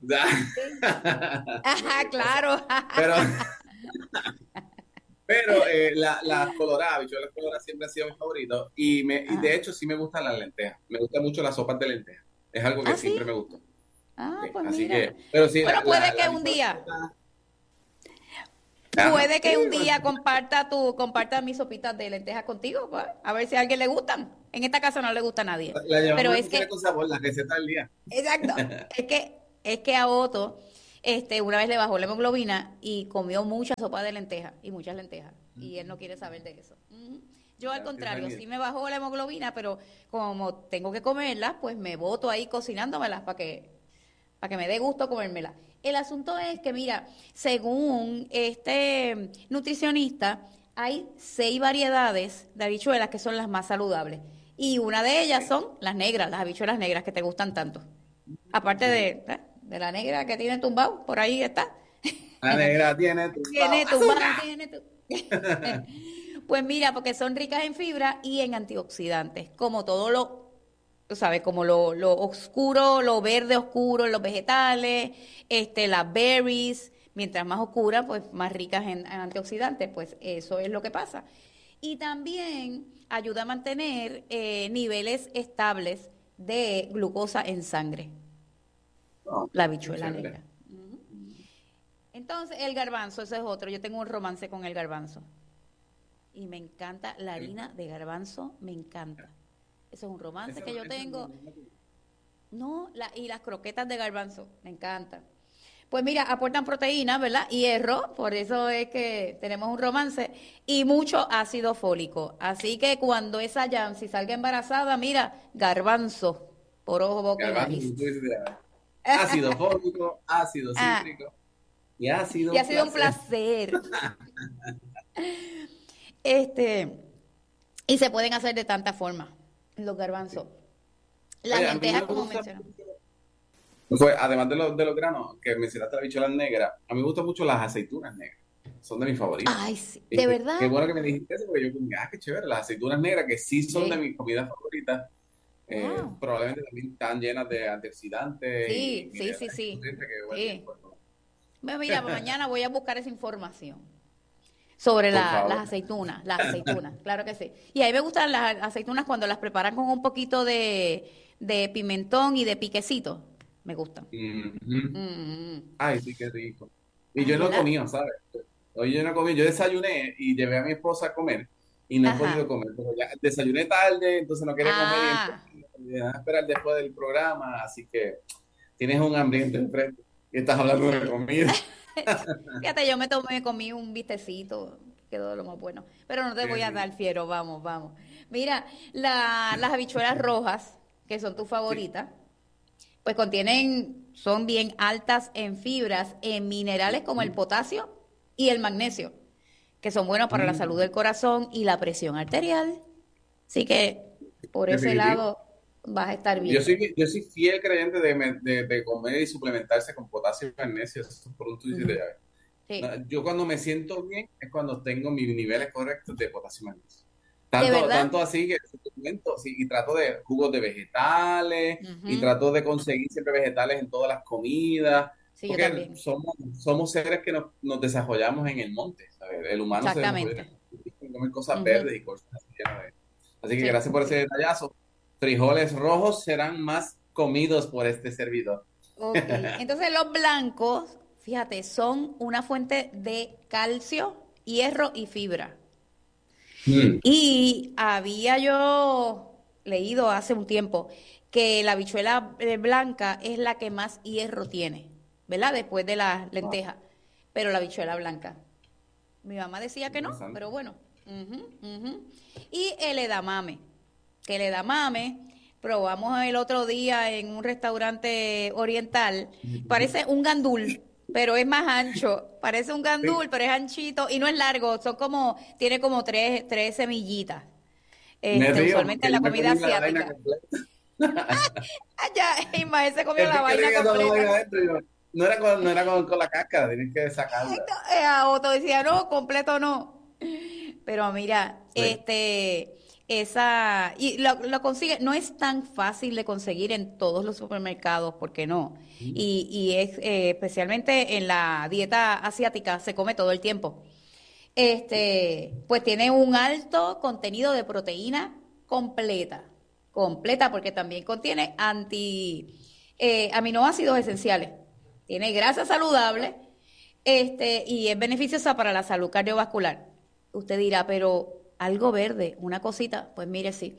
Ajá, claro.
Pero las coloradas, habichuelas coloradas siempre han sido mis favoritos. Y de hecho sí me gustan las lentejas. Me gustan mucho las sopas de lentejas. Es algo que siempre me gustó.
Pues
así
mira.
Pero sí,
puede que un día. puede que un día comparta mis sopitas de lentejas contigo, pues, a ver si a alguien le gustan. En esta casa no le gusta a nadie. Pero es que
con sabor, la receta del día.
exacto, es que a Otto una vez le bajó la hemoglobina y comió mucha sopa de lentejas y muchas lentejas y él no quiere saber de eso. Yo al contrario, sí me bajó la hemoglobina, pero como tengo que comerlas, pues me boto ahí cocinándomelas para que me dé gusto comérmelas. El asunto es que, mira, según este nutricionista, hay 6 variedades de habichuelas que son las más saludables. Y una de ellas son las negras, las habichuelas negras que te gustan tanto. Aparte de la negra que tiene tumbado, por ahí está.
La negra tiene tumbado.
Pues mira, porque son ricas en fibra y en antioxidantes, como todo tú sabes, como lo oscuro, lo verde oscuro en los vegetales, las berries, mientras más oscuras, pues más ricas en antioxidantes, pues eso es lo que pasa. Y también ayuda a mantener niveles estables de glucosa en sangre, la habichuela negra. Entonces, el garbanzo, ese es otro. Yo tengo un romance con el garbanzo. Y me encanta la harina de garbanzo, me encanta. Eso es un romance que yo tengo. No, y las croquetas de garbanzo, me encantan. Pues mira, aportan proteínas, ¿verdad? Hierro, por eso es que tenemos un romance. Y mucho ácido fólico. Así que cuando esa Yancy salga embarazada, mira, garbanzo, por ojo, boca y nariz.
Ácido fólico, ácido cítrico. Y ha sido
un placer. Y se pueden hacer de tantas formas los garbanzos. Las lentejas, como mencionamos.
Además de los granos que mencionaste, la habichuela negra, a mí me gustan mucho las aceitunas negras. Son de mis favoritas.
Ay, sí, de verdad.
Qué bueno que me dijiste eso, porque yo qué chévere. Las aceitunas negras, que sí son de mis comidas favoritas, probablemente también están llenas de antioxidantes.
Sí. Bueno, mira, mañana voy a buscar esa información sobre las aceitunas, claro que sí. Y a mí me gustan las aceitunas cuando las preparan con un poquito de pimentón y de piquecito. Me gustan.
Ay, sí, qué rico. Y yo no he comido, ¿sabes? Hoy yo no comí, yo desayuné y llevé a mi esposa a comer y no he podido comer. Pero ya desayuné tarde, entonces no quería comer y voy a esperar después del programa, así que tienes un hambriento enfrente y estás hablando de comida.
Fíjate, yo comí un bistecito, quedó de lo más bueno. Pero no te voy a dar fiero, vamos. Mira, las habichuelas rojas, que son tus favoritas, pues son bien altas en fibras, en minerales como el potasio y el magnesio, que son buenos para la salud del corazón y la presión arterial. Así que por ese lado vas a estar bien.
Yo soy fiel creyente de comer y suplementarse con potasio y magnesio, eso por un tuit de llave. Sí. Yo cuando me siento bien es cuando tengo mis niveles correctos de potasio y magnesio. Tanto así que suplemento, y trato de jugos de vegetales, y trato de conseguir siempre vegetales en todas las comidas, porque somos seres que nos desarrollamos en el monte, ¿sabes? El humano se desarrolla en comer cosas verdes y cosas así. Así que gracias por ese detallazo. Frijoles rojos serán más comidos por este servidor.
Okay. Entonces los blancos, fíjate, son una fuente de calcio, hierro y fibra. Y había yo leído hace un tiempo que la habichuela blanca es la que más hierro tiene, ¿verdad? Después de las lentejas, pero la habichuela blanca. Mi mamá decía que no, pero bueno. Y el edamame, probamos el otro día en un restaurante oriental, parece un gandul, pero es más ancho, parece un gandul, pero es anchito y no es largo, tiene como tres semillitas. Usualmente en la comida asiática. Ya, se comió la vaina completa.
No era con la cáscara, tienes que sacarla.
Otro decía, no, completo no. Pero mira, y lo consigue, no es tan fácil de conseguir en todos los supermercados, porque no, y es especialmente en la dieta asiática se come todo el tiempo. Pues tiene un alto contenido de proteína completa, porque también contiene aminoácidos esenciales, tiene grasa saludable, Y es beneficiosa para la salud cardiovascular. Usted dirá, pero algo verde, una cosita, pues mire, sí.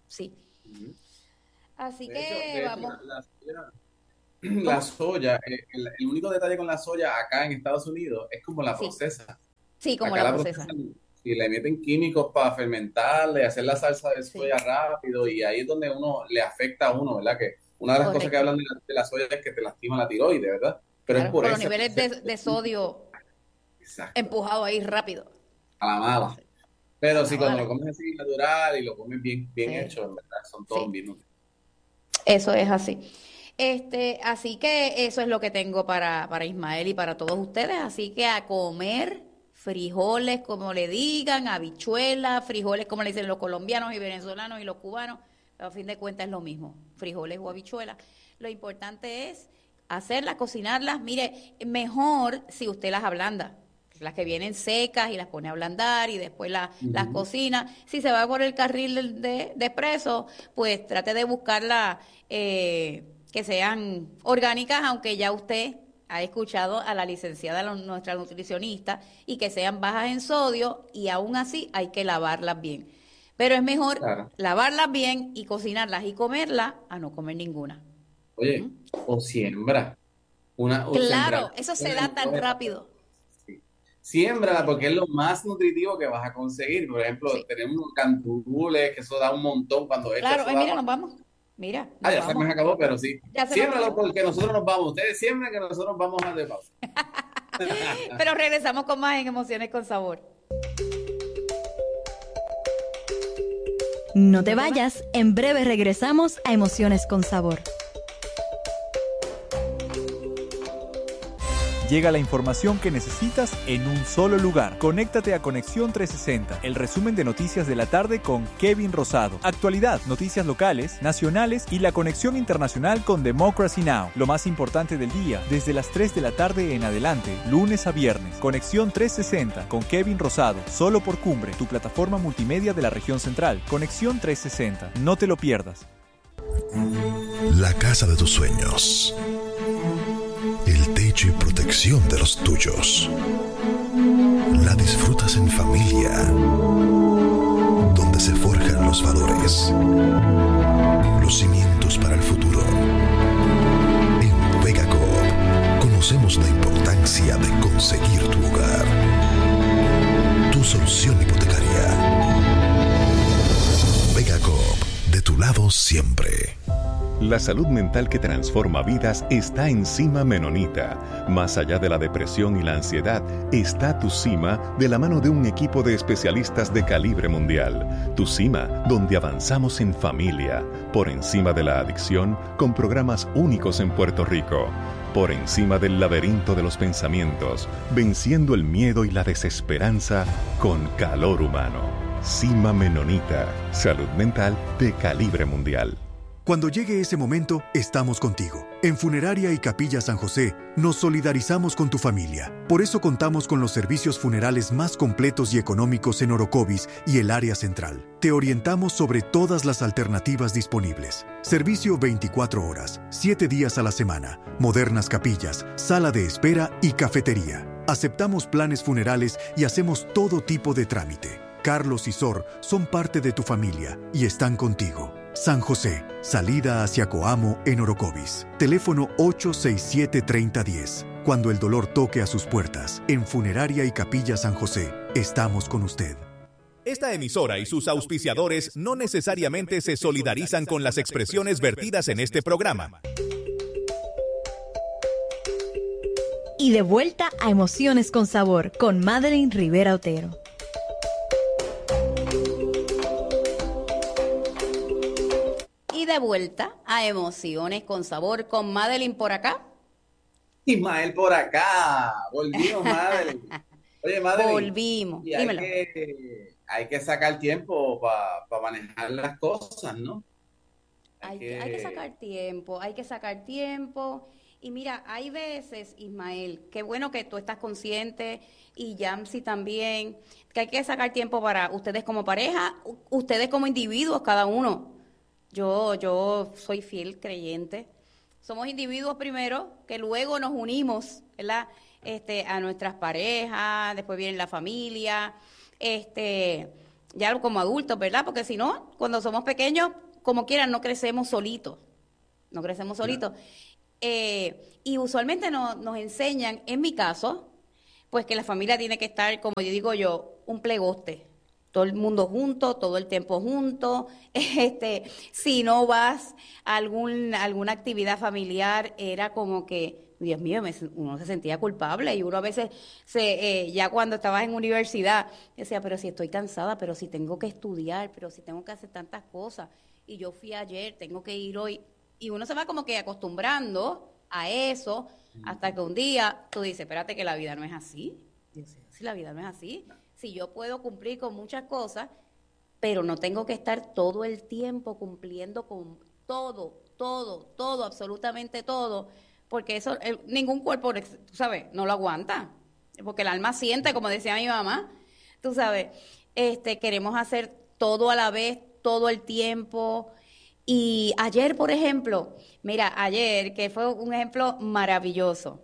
Así que vamos.
La soya, el único detalle con la soya acá en Estados Unidos es como la procesa.
Sí, como
acá
la procesa.
Y le meten químicos para fermentarle, hacer la salsa de soya rápido, y ahí es donde uno le afecta a uno, ¿verdad? Que una de las cosas que hablan de la soya es que te lastima la tiroides, ¿verdad? Pero
claro,
es por
los niveles de sodio empujado ahí rápido.
A la mala. Pero si cuando lo comes así natural y lo comes bien hecho, en verdad, son todos bien nutritivos.
Eso es así. Así que eso es lo que tengo para Ismael y para todos ustedes. Así que a comer frijoles, como le digan, habichuelas, frijoles, como le dicen los colombianos y venezolanos y los cubanos. A fin de cuentas es lo mismo, frijoles o habichuelas. Lo importante es hacerlas, cocinarlas. Mire, mejor si usted las ablanda. Las que vienen secas y las pone a ablandar y después las cocina. Si se va por el carril de expreso, pues trate de buscarlas que sean orgánicas, aunque ya usted ha escuchado a la licenciada, nuestra nutricionista, y que sean bajas en sodio, y aún así hay que lavarlas bien. Pero es mejor lavarlas bien y cocinarlas y comerlas a no comer ninguna.
Oye, o siembra.
Claro, eso se da tan rápido.
Siémbrala porque es lo más nutritivo que vas a conseguir. Por ejemplo, tenemos canturules, que eso da un montón cuando
claro, mira, nos vamos. Mira.
Ya se me acabó, pero sí. Siémbralo porque nosotros nos vamos. Ustedes siembran que nosotros vamos a de pausa.
Pero regresamos con más en Emociones con Sabor.
No te vayas, en breve regresamos a Emociones con Sabor.
Llega la información que necesitas en un solo lugar. Conéctate a Conexión 360, el resumen de noticias de la tarde con Kevin Rosado. Actualidad, noticias locales, nacionales y la conexión internacional con Democracy Now! Lo más importante del día, desde las 3 de la tarde en adelante, lunes a viernes. Conexión 360 con Kevin Rosado, solo por Cumbre, tu plataforma multimedia de la región central. Conexión 360, no te lo pierdas.
La casa de tus sueños. El techo y protección de los tuyos. La disfrutas en familia, donde se forjan los valores, los cimientos para el futuro. En Vega Coop conocemos la importancia de conseguir tu hogar, tu solución hipotecaria. Vega Coop, de tu lado siempre.
La salud mental que transforma vidas está en Cima Menonita. Más allá de la depresión y la ansiedad, está Tu Cima de la mano de un equipo de especialistas de calibre mundial. Tu Cima, donde avanzamos en familia, por encima de la adicción, con programas únicos en Puerto Rico. Por encima del laberinto de los pensamientos, venciendo el miedo y la desesperanza con calor humano. Cima Menonita, salud mental de calibre mundial.
Cuando llegue ese momento, estamos contigo. En Funeraria y Capilla San José, nos solidarizamos con tu familia. Por eso contamos con los servicios funerales más completos y económicos en Orocovis y el área central. Te orientamos sobre todas las alternativas disponibles. Servicio 24 horas, 7 días a la semana, modernas capillas, sala de espera y cafetería. Aceptamos planes funerales y hacemos todo tipo de trámite. Carlos y Sor son parte de tu familia y están contigo. San José, salida hacia Coamo en Orocovis. Teléfono 867-3010. Cuando el dolor toque a sus puertas, en Funeraria y Capilla San José, estamos con usted.
Esta emisora y sus auspiciadores no necesariamente se solidarizan con las expresiones vertidas en este programa.
Y de vuelta a Emociones con Sabor, con Madeline Rivera Otero.
Y de vuelta a Emociones con Sabor con Madeline por acá.
Ismael por acá. Volvimos, Madeline. Oye, Madeline.
Volvimos.
Y hay que sacar tiempo para manejar las cosas, ¿no?
Hay que sacar tiempo. Y mira, hay veces, Ismael, qué bueno que tú estás consciente y Yamsi también, que hay que sacar tiempo para ustedes como pareja, ustedes como individuos, cada uno. Yo soy fiel creyente. Somos individuos primero, que luego nos unimos, ¿verdad? a nuestras parejas, después viene la familia, ya como adultos, ¿verdad? Porque si no, cuando somos pequeños, como quieran, no crecemos solitos. Y usualmente nos enseñan, en mi caso, pues que la familia tiene que estar, como yo digo yo, un plegoste. Todo el mundo junto, todo el tiempo junto. Si no vas a alguna actividad familiar, era como que, Dios mío, uno se sentía culpable y uno a veces, ya cuando estabas en universidad, decía, pero si estoy cansada, pero si tengo que estudiar, pero si tengo que hacer tantas cosas, y yo fui ayer, tengo que ir hoy, y uno se va como que acostumbrando a eso, hasta que un día tú dices, espérate que la vida no es así. Yo sé, si la vida no es así, si yo puedo cumplir con muchas cosas, pero no tengo que estar todo el tiempo cumpliendo con todo, absolutamente todo, porque eso, ningún cuerpo, tú sabes, no lo aguanta, porque el alma siente, como decía mi mamá, tú sabes, queremos hacer todo a la vez, todo el tiempo. Y ayer, por ejemplo, que fue un ejemplo maravilloso,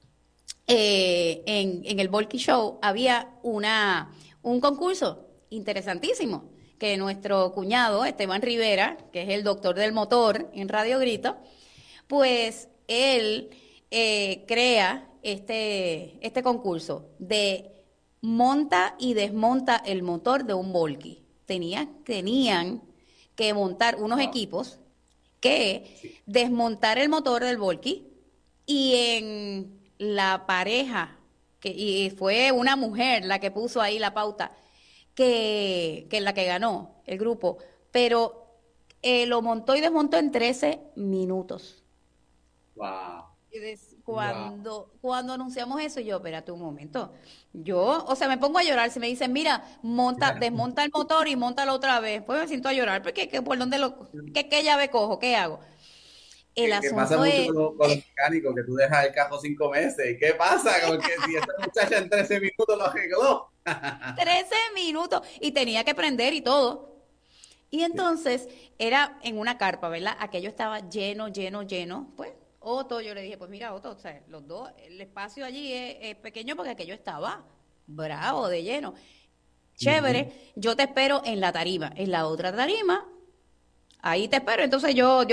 en el Volky Show había un concurso interesantísimo, que nuestro cuñado, Esteban Rivera, que es el doctor del motor en Radio Grito, pues él crea este concurso de monta y desmonta el motor de un Volky. Tenían que montar unos equipos que desmontar el motor del Volky, y en la pareja, y fue una mujer la que puso ahí la pauta, que la que ganó el grupo, pero lo montó y desmontó en 13 minutos.
Wow.
Cuando anunciamos eso, yo, espérate un momento, me pongo a llorar. Si me dicen, mira, desmonta el motor y móntalo otra vez, pues me siento a llorar, porque ¿por dónde qué llave cojo? ¿Qué hago?
¿Qué pasa mucho con los mecánicos, que tú dejas el carro 5 meses? ¿Y qué pasa? Como que si esta muchacha en 13 minutos lo arregló.
13 minutos, y tenía que prender y todo. Y entonces, era en una carpa, ¿verdad? Aquello estaba lleno, pues. Otto, yo le dije, pues mira, Otto, o sea, los dos, el espacio allí es pequeño, porque aquello estaba bravo, de lleno. Chévere, yo te espero en la tarima, en la otra tarima, ahí te espero. Entonces yo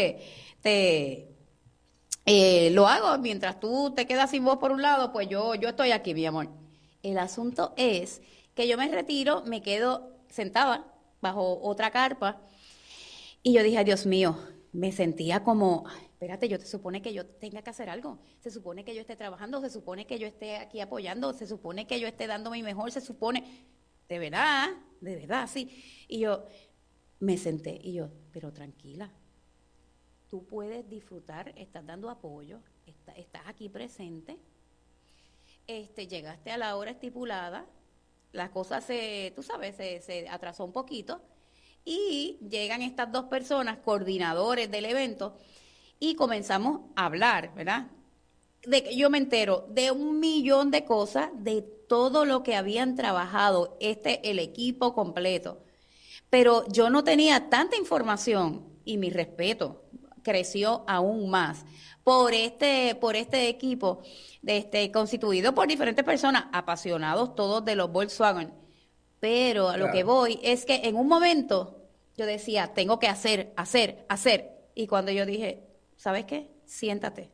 lo hago, mientras tú te quedas sin voz por un lado, pues yo estoy aquí, mi amor. El asunto es que yo me retiro, me quedo sentada bajo otra carpa, y yo dije, ay, Dios mío, me sentía como, espérate, se supone que yo tenga que hacer algo, se supone que yo esté trabajando, se supone que yo esté aquí apoyando, se supone que yo esté dando mi mejor, se supone, de verdad, sí. Y yo me senté, y yo, pero tranquila, tú puedes disfrutar, estás dando apoyo, estás aquí presente, llegaste a la hora estipulada, las cosas se atrasó un poquito, y llegan estas dos personas, coordinadores del evento, y comenzamos a hablar, ¿verdad? Yo me entero de 1,000,000 de cosas, de todo lo que habían trabajado el equipo completo, pero yo no tenía tanta información, y mi respeto creció aún más por este equipo constituido por diferentes personas, apasionados todos de los Volkswagen. Pero a lo que voy es que en un momento yo decía, tengo que hacer, y cuando yo dije, ¿sabes qué? Siéntate.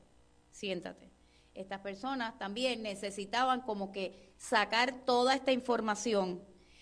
Estas personas también necesitaban como que sacar toda esta información.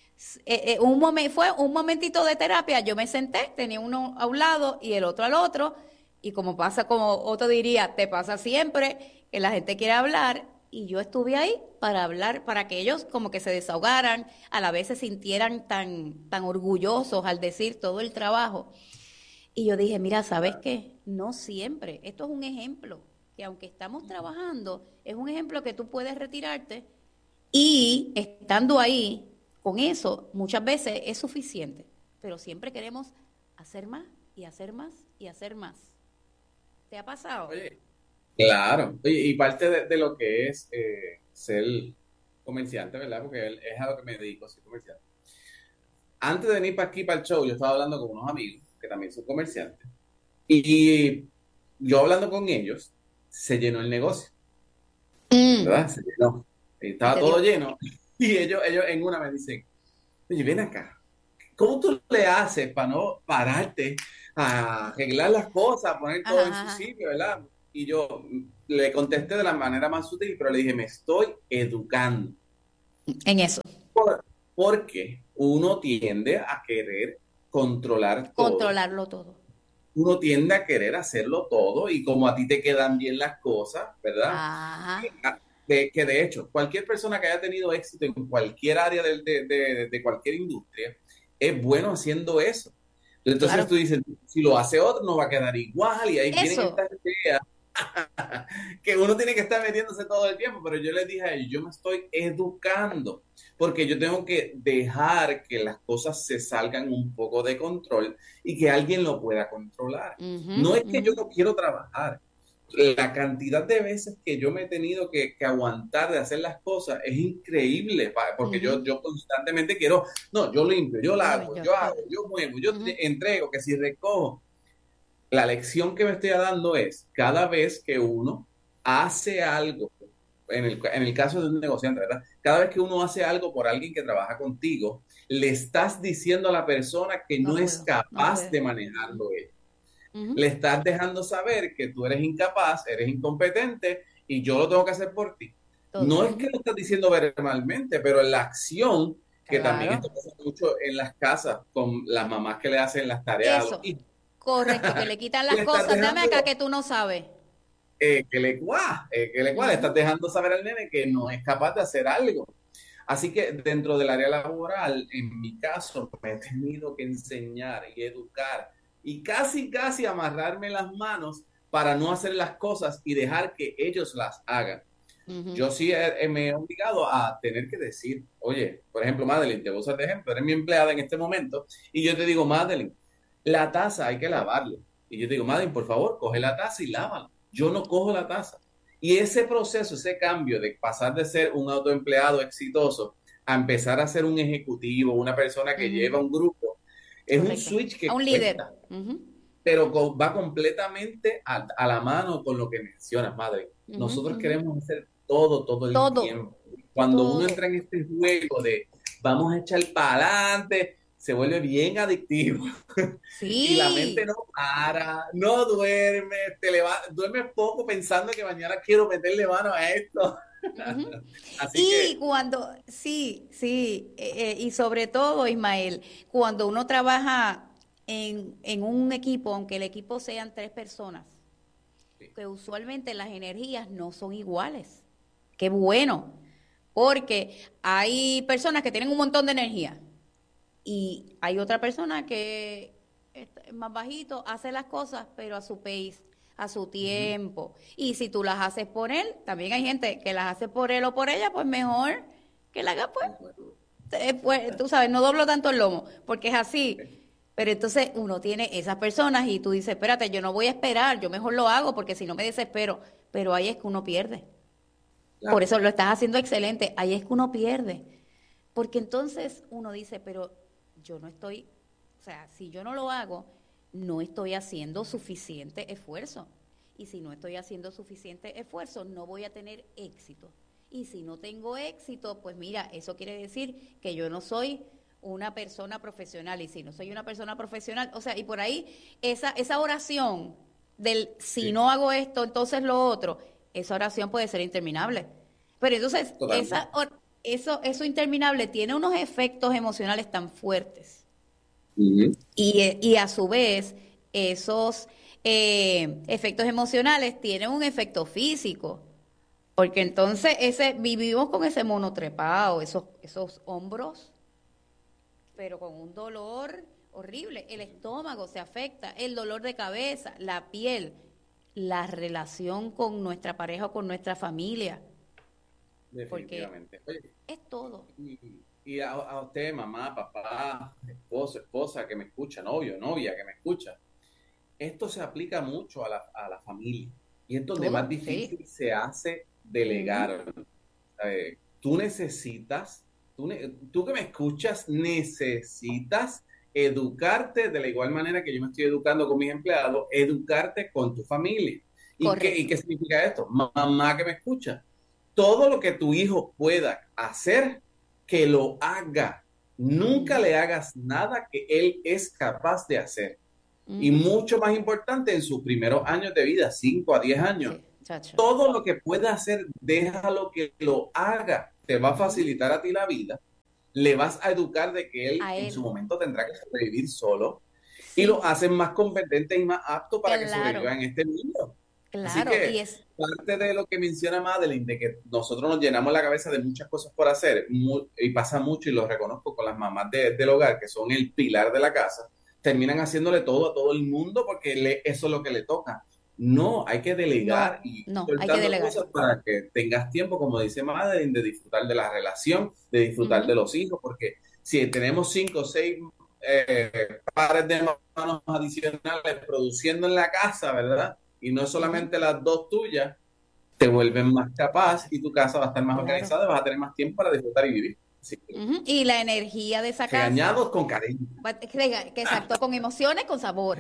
Fue un momentito de terapia, yo me senté, tenía uno a un lado y el otro al otro, y como Otto diría, te pasa siempre, que la gente quiere hablar, y yo estuve ahí para hablar, para que ellos como que se desahogaran, a la vez se sintieran tan orgullosos al decir todo el trabajo. Y yo dije, mira, ¿sabes qué? No siempre. Esto es un ejemplo, que aunque estamos trabajando, es un ejemplo que tú puedes retirarte, y estando ahí, con eso, muchas veces es suficiente. Pero siempre queremos hacer más, y hacer más, y hacer más. ¿Te ha pasado?
Oye, claro. Oye, y parte de lo que es ser comerciante, ¿verdad? Porque es a lo que me dedico, ser comerciante. Antes de venir para aquí, para el show, yo estaba hablando con unos amigos que también son comerciantes, y yo hablando con ellos, se llenó el negocio. ¿verdad? Se llenó. Estaba todo lleno. Y ellos en una me dicen, oye, ven acá, ¿cómo tú le haces para no pararte a arreglar las cosas, a poner todo en su sitio, ¿verdad? Y yo le contesté de la manera más sutil, pero le dije, me estoy educando.
En eso.
Porque uno tiende a querer controlarlo todo. Uno tiende a querer hacerlo todo y como a ti te quedan bien las cosas, ¿verdad?
Ajá.
Que de hecho, cualquier persona que haya tenido éxito en cualquier área de cualquier industria, es bueno haciendo eso. Entonces claro. Tú dices, si lo hace otro, no va a quedar igual y ahí viene esta idea que uno tiene que estar metiéndose todo el tiempo, pero yo les dije a ellos, yo me estoy educando, porque yo tengo que dejar que las cosas se salgan un poco de control y que alguien lo pueda controlar. No es que yo no quiero trabajar. La cantidad de veces que yo me he tenido que aguantar de hacer las cosas es increíble, porque yo constantemente quiero, no, yo limpio, yo lavo, yo hago, yo muevo, yo entrego, que si recojo. La lección que me estoy dando es, cada vez que uno hace algo, en el caso de un negociante, ¿verdad? Cada vez que uno hace algo por alguien que trabaja contigo, le estás diciendo a la persona que no es capaz de manejarlo él. Le estás dejando saber que tú eres incapaz, eres incompetente y yo lo tengo que hacer por ti. No es que lo estás diciendo verbalmente, pero en la acción, que también esto pasa mucho en las casas, con las mamás que le hacen las tareas a los hijos.
Correcto, que le quitan las cosas, dame acá que tú no sabes.
Le estás dejando saber al nene que no es capaz de hacer algo. Así que dentro del área laboral, en mi caso, me he tenido que enseñar y educar y casi amarrarme las manos para no hacer las cosas y dejar que ellos las hagan. Yo sí me he obligado a tener que decir, oye, por ejemplo, Madeline, te voy a usar de ejemplo, eres mi empleada en este momento y yo te digo, Madeline, la taza hay que lavarla. Y yo te digo, Madeline, por favor, coge la taza y lávala. Yo no cojo la taza. Y ese proceso, ese cambio de pasar de ser un autoempleado exitoso a empezar a ser un ejecutivo, una persona que lleva un grupo, es un switch que
un líder.
Pero va completamente a la mano con lo que mencionas, Madeline. Nosotros queremos hacer todo el tiempo. Cuando uno entra en este juego de vamos a echar para adelante, se vuelve bien adictivo.
Sí.
Y la mente no para, no duerme, duerme poco pensando que mañana quiero meterle mano a esto.
Y y sobre todo, Ismael, cuando uno trabaja en un equipo, aunque el equipo sean 3 personas, que usualmente las energías no son iguales. Qué bueno, porque hay personas que tienen un montón de energía y hay otra persona que es más bajito, hace las cosas, pero a su pace, a su tiempo. Y si tú las haces por él, también hay gente que las hace por él o por ella, pues mejor que la haga pues, tú sabes, no doblo tanto el lomo, porque es así. Pero entonces uno tiene esas personas y tú dices, espérate, yo no voy a esperar, yo mejor lo hago porque si no me desespero. Pero ahí es que uno pierde. Claro. Por eso lo estás haciendo excelente, ahí es que uno pierde. Porque entonces uno dice, pero yo no estoy, o sea, si yo no lo hago, no estoy haciendo suficiente esfuerzo. Y si no estoy haciendo suficiente esfuerzo, no voy a tener éxito. Y si no tengo éxito, pues mira, eso quiere decir que yo no soy una persona profesional. Y si no soy una persona profesional, o sea, y por ahí esa oración del si no hago esto, entonces lo otro, esa oración puede ser interminable. Pero entonces, eso interminable tiene unos efectos emocionales tan fuertes. Y a su vez, esos efectos emocionales tienen un efecto físico. Porque entonces vivimos con ese mono trepado, esos hombros, pero con un dolor horrible. El estómago se afecta, el dolor de cabeza, la piel, la relación con nuestra pareja o con nuestra familia.
Definitivamente.
Oye, es todo.
Y a usted, mamá, papá, esposa que me escucha, novia que me escucha, esto se aplica mucho a la familia. Y es donde más difícil se hace delegar. Tú necesitas, tú que me escuchas, necesitas educarte de la igual manera que yo me estoy educando con mis empleados, educarte con tu familia. ¿Y qué significa esto? Mamá que me escucha, todo lo que tu hijo pueda hacer, que lo haga. Nunca le hagas nada que él es capaz de hacer. Y mucho más importante, en sus primeros años de vida, 5 a 10 años, todo lo que pueda hacer, déjalo que lo haga. Te va a facilitar a ti la vida. Le vas a educar de que él en su momento tendrá que sobrevivir solo. Y lo hacen más competente y más apto para que sobreviva en este mundo. Así que parte de lo que menciona Madeline, de que nosotros nos llenamos la cabeza de muchas cosas por hacer, y pasa mucho, y lo reconozco con las mamás del hogar, que son el pilar de la casa, terminan haciéndole todo a todo el mundo porque eso es lo que le toca. No, hay que delegar
hay que delegar
cosas para que tengas tiempo, como dice Madeline, de disfrutar de la relación, de disfrutar de los hijos, porque si tenemos 5 o 6 pares de manos adicionales produciendo en la casa, ¿verdad? Y no solamente las 2 tuyas, te vuelven más capaz y tu casa va a estar más organizada, vas a tener más tiempo para disfrutar y vivir. Sí.
Y la energía de esa casa.
Regañados con cariño.
Exacto, con emociones, con sabor.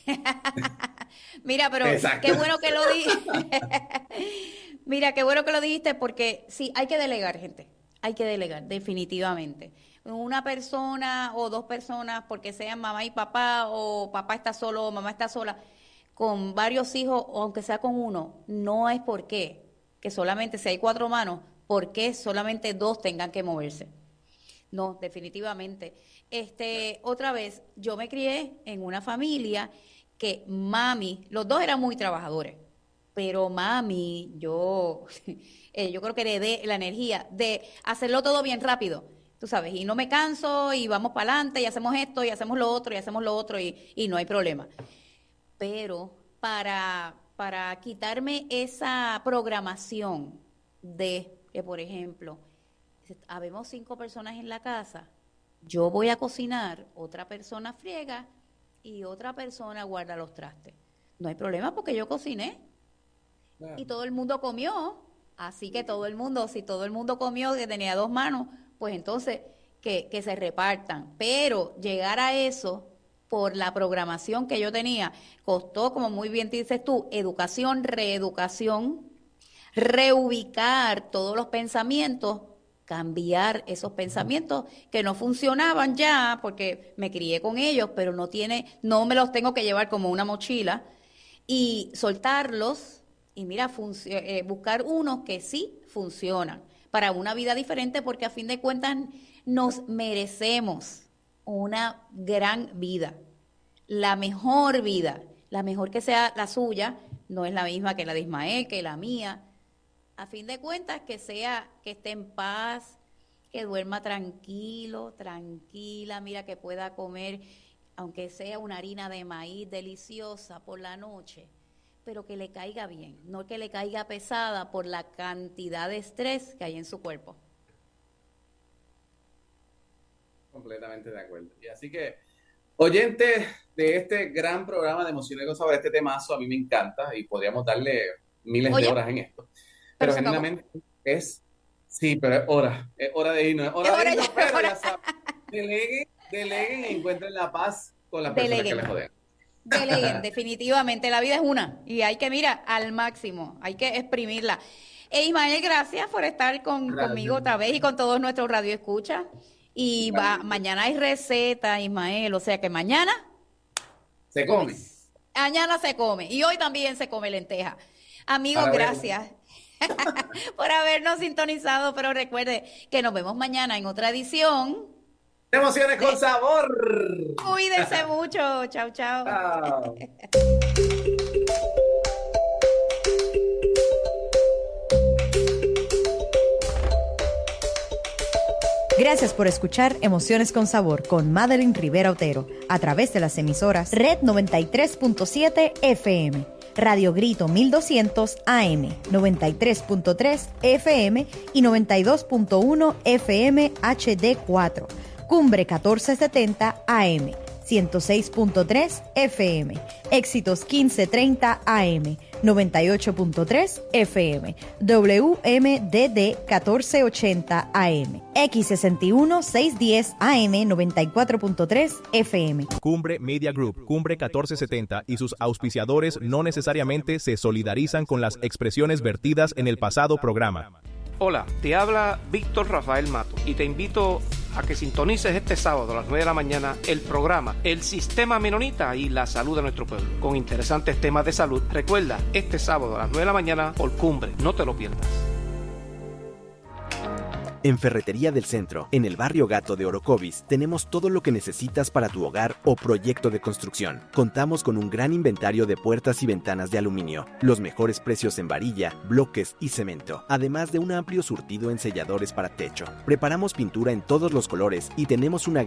Mira, pero qué bueno que lo dijiste. Mira, qué bueno que lo dijiste, porque sí, hay que delegar, gente. Hay que delegar, definitivamente. Una persona o 2 personas, porque sean mamá y papá, o papá está solo o mamá está sola, con varios hijos, o aunque sea con uno, no es por qué, que solamente si hay 4 manos, ¿por qué solamente 2 tengan que moverse? No, definitivamente. Otra vez, yo me crié en una familia que mami, los 2 eran muy trabajadores, pero mami, yo creo que heredé la energía de hacerlo todo bien rápido, tú sabes, y no me canso, y vamos para adelante, y hacemos esto, y hacemos lo otro, y no hay problema. Pero para quitarme esa programación de que, por ejemplo, habemos 5 personas en la casa, yo voy a cocinar, otra persona friega y otra persona guarda los trastes. No hay problema porque yo cociné y todo el mundo comió, así que si todo el mundo comió, que tenía 2 manos, pues entonces que se repartan. Pero llegar a eso por la programación que yo tenía, costó, como muy bien dices tú, educación, reeducación, reubicar todos los pensamientos, cambiar esos pensamientos que no funcionaban ya, porque me crié con ellos, pero no me los tengo que llevar como una mochila, y soltarlos, y mira, buscar unos que sí funcionan para una vida diferente, porque a fin de cuentas nos merecemos una gran vida, la mejor que sea la suya, no es la misma que la de Ismael, que la mía. A fin de cuentas, que esté en paz, que duerma tranquilo, tranquila, mira, que pueda comer, aunque sea una harina de maíz deliciosa por la noche, pero que le caiga bien, no que le caiga pesada por la cantidad de estrés que hay en su cuerpo.
Completamente de acuerdo. Y así que, oyentes de este gran programa de Emociones con Sabor, este temazo a mí me encanta y podríamos darle miles de horas en esto. Pero genuinamente pero es hora de irnos, pero ya saben, deleguen y encuentren la paz con las personas que les rodean.
Deleguen, definitivamente, la vida es una y hay que, al máximo, hay que exprimirla. Ismael, gracias por estar conmigo otra vez y con todos nuestros radioescuchas. Y mañana hay receta, Ismael, o sea que mañana
se come.
Mañana se come y hoy también se come lenteja. Amigos, gracias por habernos sintonizado, pero recuerde que nos vemos mañana en otra edición
de Emociones con Sabor.
Cuídense mucho. Chao, chao.
Chao.
Gracias por escuchar Emociones con Sabor con Madeline Rivera Otero a través de las emisoras Red 93.7 FM, Radio Grito 1200 AM, 93.3 FM y 92.1 FM HD4, Cumbre 1470 AM, 106.3 FM, Éxitos 1530 AM, 98.3 FM, WMDD 1480 AM, X61 610 AM, 94.3 FM.
Cumbre Media Group, Cumbre 1470 y sus auspiciadores no necesariamente se solidarizan con las expresiones vertidas en el pasado programa.
Hola, te habla Víctor Rafael Mato y te invito a que sintonices este sábado a las 9 de la mañana el programa El Sistema Menonita y la Salud de Nuestro Pueblo, con interesantes temas de salud. Recuerda, este sábado a las 9 de la mañana por Cumbre, no te lo pierdas.
En Ferretería del Centro, en el barrio Gato de Orocovis, tenemos todo lo que necesitas para tu hogar o proyecto de construcción. Contamos con un gran inventario de puertas y ventanas de aluminio, los mejores precios en varilla, bloques y cemento, además de un amplio surtido en selladores para techo. Preparamos pintura en todos los colores y tenemos una